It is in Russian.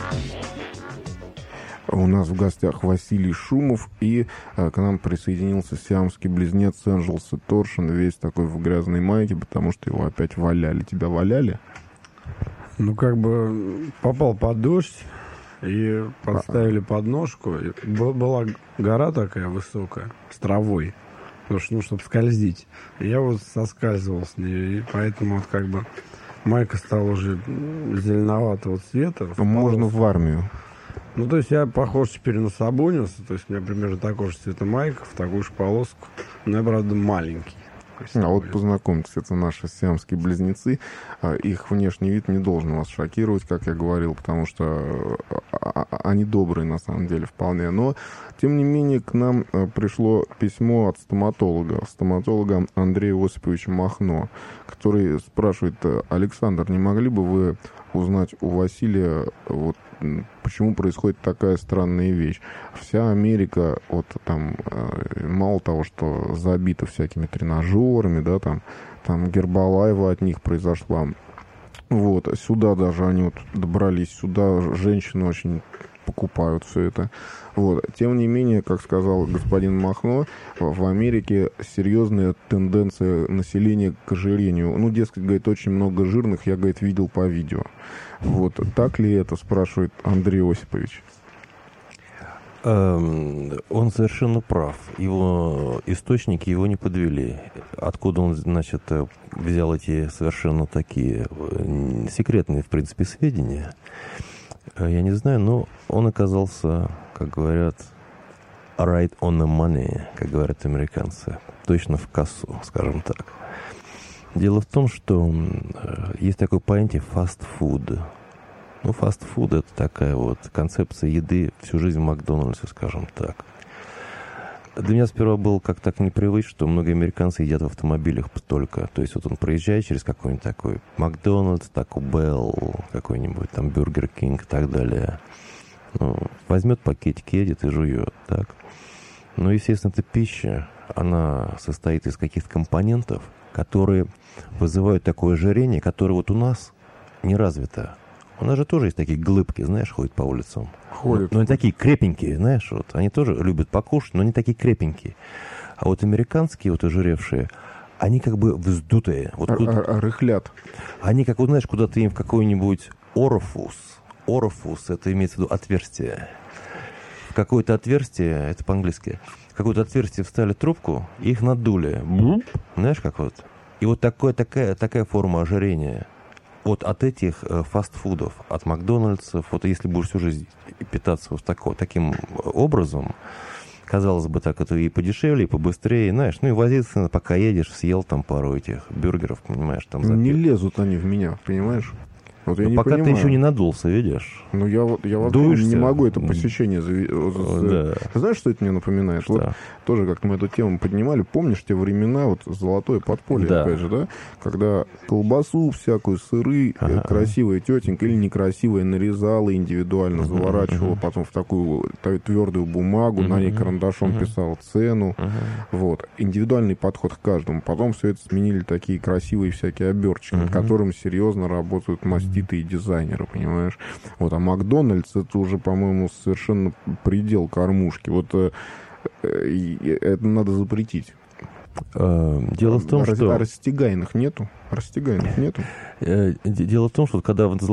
У нас в гостях Василий Шумов, и к нам присоединился сиамский близнец Энджелс Торшин, весь такой в грязной майке, потому что его опять валяли. Тебя валяли? Ну, как бы попал под дождь и подставили подножку. Была гора такая высокая, с травой, потому что, ну, чтобы скользить. И я вот соскальзывал с нее, и поэтому вот как бы майка стала уже зеленоватого цвета. Можно в армию. Ну, то есть я похож теперь на Сабониуса, то есть у меня примерно такого же цвета майка, в такую же полоску, но я, правда, маленький. А вот познакомьтесь, это наши сиамские близнецы. Их внешний вид не должен вас шокировать, как я говорил, потому что они добрые, на самом деле, вполне. Но, тем не менее, к нам пришло письмо от стоматолога Андрея Осиповича Махно, который спрашивает: Александр, не могли бы вы узнать у Василия, вот, почему происходит такая странная вещь? Вся Америка, вот там, мало того, что забита всякими тренажерами, да, там Гербалаева от них произошла. Вот, сюда даже они вот добрались, сюда женщины очень покупают все это. Вот. Тем не менее, как сказал господин Махно, в Америке серьезная тенденция населения к ожирению. Ну, дескать, говорит, очень много жирных, я, говорит, видел по видео. Вот. Так ли это, спрашивает Андрей Осипович? Он совершенно прав. Его источники его не подвели. Откуда он, значит, взял эти совершенно такие секретные, в принципе, сведения, я не знаю, но он оказался, как говорят, right on the money, как говорят американцы, точно в кассу, скажем так. Дело в том, что есть такое понятие fast food. Ну, fast food — это такая вот концепция еды всю жизнь в Макдональдсе, скажем так. Для меня сперва было как так непривычно, что многие американцы едят в автомобилях только. То есть вот он проезжает через какой-нибудь такой Макдональдс, Тако Белл, какой-нибудь там Бургер Кинг и так далее. Ну, возьмет пакетик, едет и жует, так. Но, естественно, эта пища, она состоит из каких-то компонентов, которые вызывают такое ожирение, которое вот у нас не развито. У нас же тоже есть такие глыбки, знаешь, ходят по улицам. Ходят. Но они такие крепенькие, знаешь, вот. Они тоже любят покушать, но они такие крепенькие. А вот американские вот ожиревшие, они как бы вздутые. Вот рыхлят. Они как, вот, знаешь, куда-то им в какой-нибудь орофус. Орофус — это имеется в виду отверстие. В какое-то отверстие, это по-английски, в какое-то отверстие вставили трубку, и их надули. Знаешь, как вот. И вот такая форма ожирения. Вот от этих фастфудов, от Макдональдсов, вот если будешь всю жизнь питаться вот таким образом, казалось бы, так это и подешевле, и побыстрее, знаешь, ну и возиться, пока едешь, съел там пару этих бюргеров, понимаешь, там запил. Не лезут они в меня, понимаешь? Вот я не пока понимаю. ты еще не надулся, видишь? Ну, я вообще Дуешься? не могу это посещение... Да. Знаешь, что это мне напоминает? Что? Вот тоже как-то мы эту тему поднимали. Помнишь те времена, вот золотое подполье, Да. опять же, да? Когда колбасу всякую, сыры, красивая тетенька или некрасивая нарезала индивидуально, заворачивала потом в такую твердую бумагу, на ней карандашом писала цену. Вот. Индивидуальный подход к каждому. Потом все это сменили такие красивые всякие оберточки, над которыми серьезно работают маститые дизайнеры, понимаешь? Вот. А Макдональдс — это уже, по-моему, совершенно предел кормушки. Вот это надо запретить. Дело в том, что... Растягайных нету? Растягайных нету? Дело в том, что когда